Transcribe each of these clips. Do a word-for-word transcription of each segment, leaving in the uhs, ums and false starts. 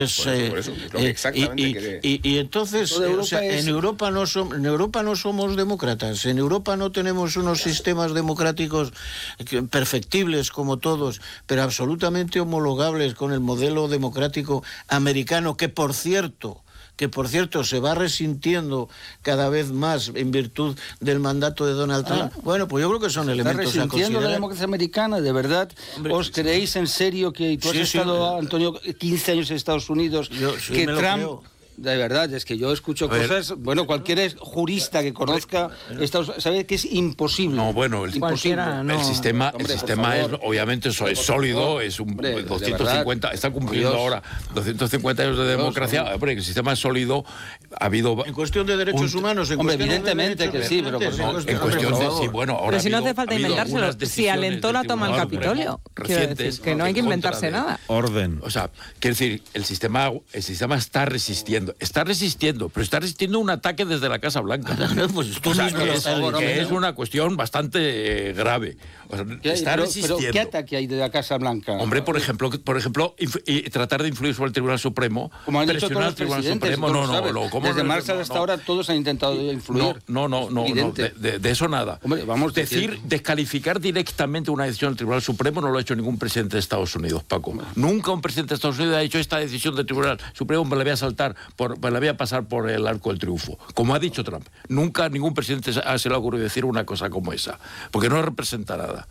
Por eso, por eso, es lo que exactamente y, quiere. y, y, y entonces, eh, o sea, es... en, Europa no som, en Europa no somos demócratas, en Europa no tenemos unos sistemas democráticos perfectibles como todos, pero absolutamente homologables con el modelo democrático americano, que por cierto... que por cierto se va resintiendo cada vez más en virtud del mandato de Donald Trump. Ah, bueno, pues yo creo que son elementos a considerar. ¿Está resintiendo la democracia americana? ¿De verdad? Hombre, ¿os creéis en serio que tú has sí, estado, sí, Antonio, quince años en Estados Unidos, yo, sí, que Trump... De verdad, es que yo escucho cosas... Bueno, cualquier jurista que conozca Estados, sabe que es imposible. No, bueno, el, imposible. No. el sistema, hombre, el sistema es, obviamente, eso es sólido, es un hombre, doscientos cincuenta, está cumpliendo Dios. ahora doscientos cincuenta años de democracia, Dios, hombre, el sistema es sólido, ha habido... En cuestión de derechos un, humanos, en hombre, evidentemente de que sí, pero... Por no, en cuestión de... Sí, bueno, ahora pero si no hace falta inventárselo, si alentó la toma al Capitolio, quiero decir, que no hay que inventarse nada. Orden. O sea, quiero decir, el sistema, el sistema está resistiendo, está resistiendo, pero está resistiendo un ataque desde la Casa Blanca. Pues o sea, que es, que es una cuestión bastante eh, grave. O sea, está pero, resistiendo. Pero, ¿qué ataque hay de la Casa Blanca? Hombre, por ejemplo, por ejemplo, y tratar de influir sobre el Tribunal Supremo. Como han dicho todos los presidentes, Supremo, no, no, no, ¿cómo desde no, Marshall no, hasta no, ahora todos han intentado influir. No, no, no, no, no de, de, de eso nada. Hombre, vamos decir, decir... descalificar directamente una decisión del Tribunal Supremo no lo ha hecho ningún presidente de Estados Unidos, Paco. Hombre. Nunca un presidente de Estados Unidos ha hecho esta decisión del Tribunal Supremo, me la voy a saltar, por, me la voy a pasar por el arco del triunfo, como ha dicho Trump. Nunca ningún presidente se le ha ocurrido decir una cosa como esa, porque no representa nada.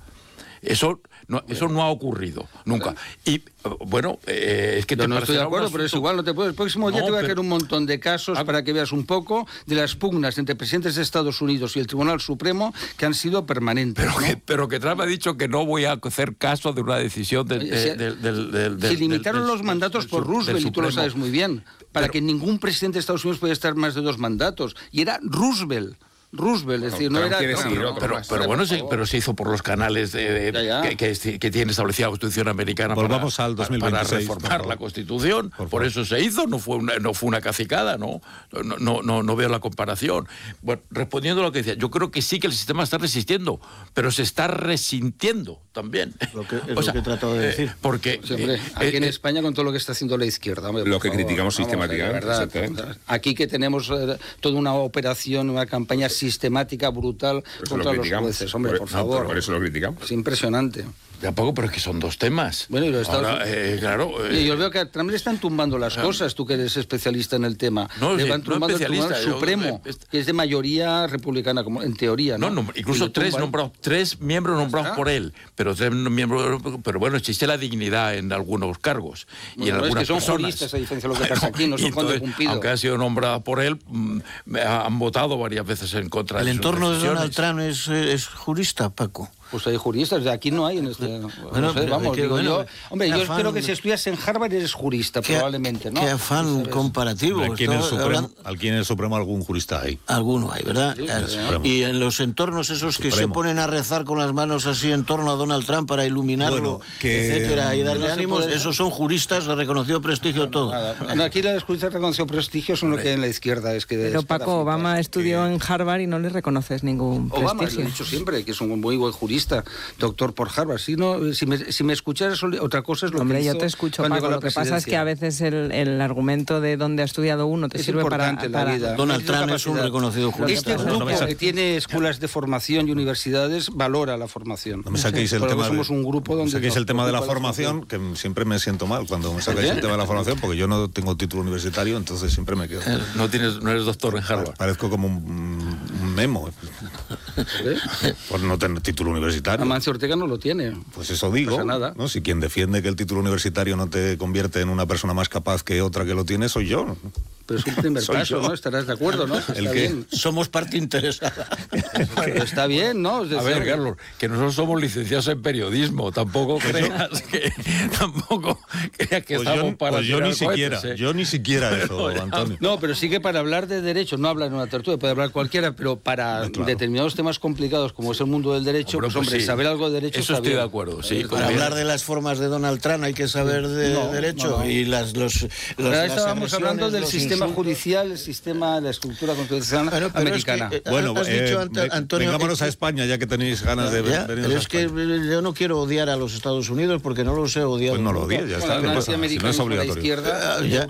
Eso no, eso no ha ocurrido nunca. Y bueno, eh, es que yo te no estoy de acuerdo, asunto... pero es igual, no te puedo. El próximo día no, te voy a pero... caer un montón de casos ah, para que veas un poco de las pugnas entre presidentes de Estados Unidos y el Tribunal Supremo que han sido permanentes. Pero, ¿no? que, pero que Trump ha dicho que no voy a hacer caso de una decisión del... De, si, del, del, del, del si limitaron del, los mandatos del, por del, Roosevelt, del y tú lo sabes muy bien, para pero... que ningún presidente de Estados Unidos pueda estar más de dos mandatos. Y era Roosevelt. Roosevelt, es decir, no era... No, pero, pero, pero bueno, se, pero se hizo por los canales de, de, ya, ya. Que, que, que tiene establecida la Constitución americana. Volvamos para, al dos mil veintiséis, para reformar la Constitución. Por, por eso se hizo, no fue una, no fue una cacicada, ¿no? No, no, no, no veo la comparación. Bueno, respondiendo a lo que decía, yo creo que sí que el sistema está resistiendo, pero se está resintiendo también. Lo que, es o lo sea, que he tratado de decir. Eh, porque... Sí, hombre, aquí eh, en España con todo lo que está haciendo la izquierda. Hombre, lo que favor, criticamos sistemáticamente. Verdad, aquí que tenemos eh, toda una operación, una campaña sistemática brutal contra los jueces, hombre, por, por favor. No, por eso lo criticamos. Es impresionante. Tampoco, pero es que son dos temas. Bueno, y los Estados Ahora, eh, claro. Eh, y yo veo que a Trump le están tumbando las ah, cosas, tú que eres especialista en el tema. No, le sí, van tumbando no el Tribunal yo, Supremo, eh, que es de mayoría republicana, como en teoría, ¿no? No, no incluso tres nombrados, tres miembros nombrados por él, pero tres miembros, pero bueno, existe la dignidad en algunos cargos bueno, y en no, algunas es que son personas. juristas, a diferencia de lo que pasa aquí, no son cuando cumplido. Aunque ha sido nombrada por él, mmm, han votado varias veces en contra el de sus decisiones. El entorno de Donald Trump es, es jurista, Paco. Pues hay juristas, de aquí no hay en este... Bueno, no sé, vamos, que, digo bueno, yo... Hombre, yo afán, espero que si estudias en Harvard eres jurista, qué, probablemente, ¿no? Qué afán comparativo. Aquí en, el Supremo, aquí en el Supremo algún jurista hay. Alguno hay, ¿verdad? Sí, y en los entornos esos que Supremo. se ponen a rezar con las manos así en torno a Donald Trump para iluminarlo, bueno, que, etcétera, y darle no ánimos, puede... esos son juristas de reconocido prestigio no, todo. Nada. No, aquí los juristas de reconocido prestigio son lo que hay en la izquierda. Es que Pero Paco, Obama estudió en Harvard y no le reconoces ningún prestigio. Obama, lo he dicho siempre, que es un muy buen jurista, doctor por Harvard. Si, no, si, me, si me escucharas otra cosa es lo Hombre, que hizo yo te escucho, Paco. Lo que pasa es que a veces el, el argumento de dónde ha estudiado uno te es sirve para, para... vida. Donald Trump es un reconocido jurista. Este grupo que tiene escuelas de formación y universidades valora la formación. No me saquéis el Por tema somos de, un grupo donde me saquéis el tema de la formación, que siempre me siento mal cuando me sacáis el tema de la formación, porque yo no tengo título universitario, entonces siempre me quedo. No tienes, no eres doctor en Harvard. Parezco como un, un memo. ¿Eh? Por no tener título universitario. Amancio Ortega no lo tiene. Pues eso digo, no nada. ¿no? Si quien defiende que el título universitario no te convierte en una persona más capaz que otra que lo tiene, soy yo. Pero es un primer paso, ¿no? Estarás de acuerdo, ¿no? ¿El qué? Bien. Somos parte interesada. Pero está bien, ¿no? Es decir, a ver, Carlos, que nosotros somos licenciados en periodismo, tampoco creas que tampoco creas que pues estamos yo, para pues yo ni siquiera, cohetes, ¿eh? yo ni siquiera eso, pero, Antonio. No, pero sí que para hablar de derecho, no hablar en una tertulia, puede hablar cualquiera, pero para no, claro. determinados temas complicados como es el mundo del derecho, hombre, pues, pues hombre, sí. saber algo de derecho eso está estoy bien. de acuerdo, sí. Para hablar de las formas de Donald Trump hay que saber de no, derecho no, no. y las los, los Ahora estábamos hablando del sistema sistema judicial, el sistema, la estructura constitucional bueno, americana. Es que, bueno, has eh, dicho, Antonio, vengámonos a España, ya que tenéis ganas de ya, venir Es a España. que yo no quiero odiar a los Estados Unidos porque no los he odiado. Pues no lo odies, ya está. Bueno, no, pasa, si no es obligatorio. Izquierda, ya,